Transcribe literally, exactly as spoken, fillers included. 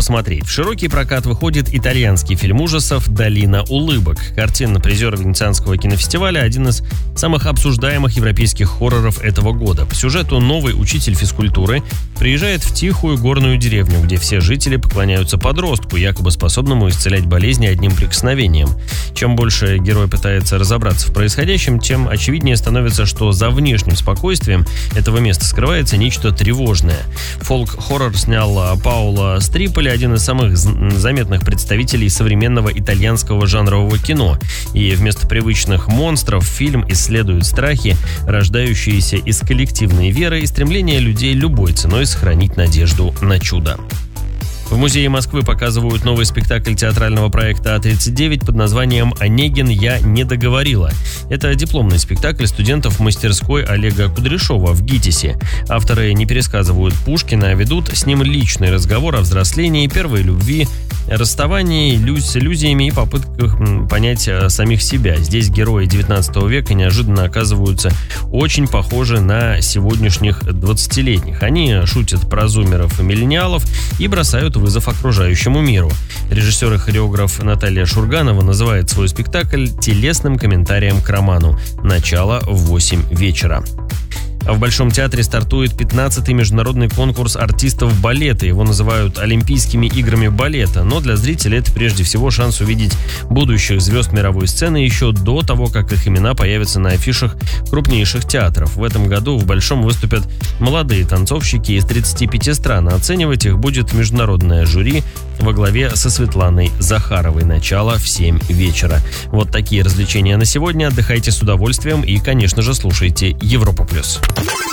посмотреть. В широкий прокат выходит итальянский фильм ужасов «Долина улыбок». Картина призера Венецианского кинофестиваля – один из самых обсуждаемых европейских хорроров этого года. По сюжету новый учитель физкультуры приезжает в тихую горную деревню, где все жители поклоняются подростку, якобы способному исцелять болезни одним прикосновением. Чем больше герой пытается разобраться в происходящем, тем очевиднее становится, что за внешним спокойствием этого места скрывается нечто тревожное. Фолк-хоррор снял Паоло Стриполи, один из самых заметных представителей современного итальянского жанрового кино. И вместо привычных монстров фильм исследует страхи, рождающиеся из коллективной веры и стремления людей любой ценой сохранить надежду на чудо. В Музее Москвы показывают новый спектакль театрального проекта А тридцать девять под названием «Онегин, я не договорила». Это дипломный спектакль студентов мастерской Олега Кудряшова в ГИТИСе. Авторы не пересказывают Пушкина, а ведут с ним личный разговор о взрослении, первой любви, расставании с иллюзиями и попытках понять самих себя. Здесь герои девятнадцатого века неожиданно оказываются очень похожи на сегодняшних двадцатилетних. Они шутят про зумеров и миллениалов и бросают вызов окружающему миру. Режиссер и хореограф Наталья Шурганова называет свой спектакль телесным комментарием к роману. Начало в восемь вечера. В Большом театре стартует пятнадцатый международный конкурс артистов балета. Его называют Олимпийскими играми балета, но для зрителей это прежде всего шанс увидеть будущих звезд мировой сцены еще до того, как их имена появятся на афишах крупнейших театров. В этом году в Большом выступят молодые танцовщики из тридцати пяти стран. Оценивать их будет международное жюри во главе со Светланой Захаровой. Начало в семь вечера. Вот такие развлечения на сегодня. Отдыхайте с удовольствием и, конечно же, слушайте Европа плюс.